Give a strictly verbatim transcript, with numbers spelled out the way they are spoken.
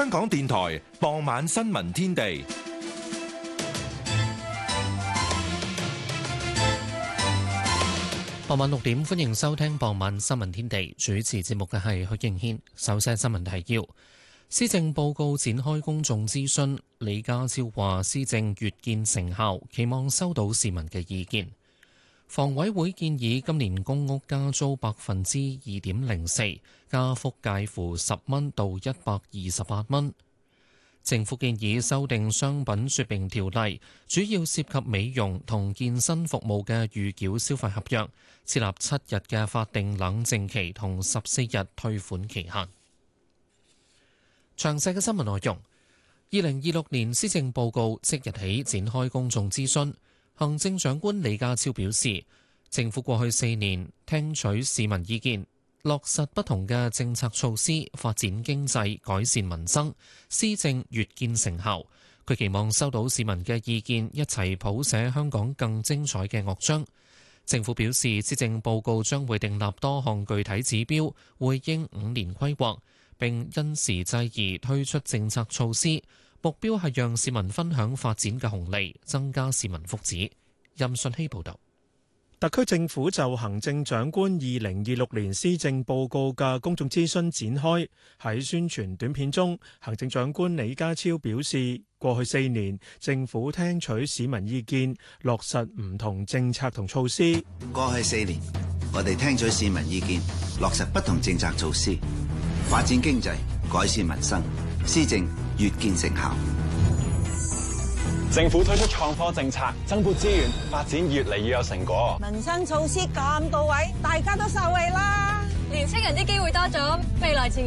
香港電台傍晚新聞天地。 傍晚六點，歡迎收聽傍晚新聞天地。主持節目嘅係許敬軒。首先新聞提要：施政報告展開公眾諮詢，李家超話施政越見成效，期望收到市民嘅意見。房委會建議今年公屋加租百分之二點零四，加幅介乎十蚊到一百二十八蚊。政府建議修訂商品說明條例，主要涉及美容同健身服務嘅預繳消費合約，設立七日嘅法定冷靜期同十四日退款期限。詳細嘅新聞內容，二零二六年施政報告即日起展開公眾諮詢。行政長官李家超表示，政府過去四年聽取市民意見，落實不同嘅政策措施，發展經濟，改善民生，施政越見成效。佢期望收到市民嘅意見，一齊譜寫香港更精彩嘅樂章。政府表示，施政報告將會訂立多項具體指標，回應五年規劃，並因時制宜推出政策措施。目標係讓市民分享發展嘅紅利，增加市民福祉。任信希報導。 特區政府就行政長官二零二六年施政報告嘅公眾諮詢展開。喺宣傳短片中，行政長官李家超表示，過去四年政府聽取市民意見，落實唔同政策同措施。 過去四年，我哋聽取市民意見，落實不同政策措施，發展經濟，改善民生，施政越見成效。 政府推出創科政策，增撥資源，發展越嚟越有成果。 民生措施咁到位，大家都受惠啦。 年青人啲機會多咗，未來前